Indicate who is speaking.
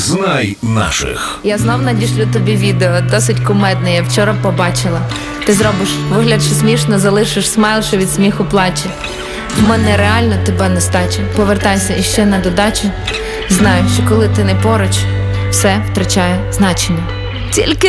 Speaker 1: Знай наших.
Speaker 2: Я знов надішлю тобі відео, досить кумедне, я вчора побачила. Ти зробиш вигляд, що смішно, залишиш смайл, що від сміху плаче. В мене реально тебе нестача. Повертайся іще на додачу. Знаю, що коли ти не поруч, все втрачає значення. Тільки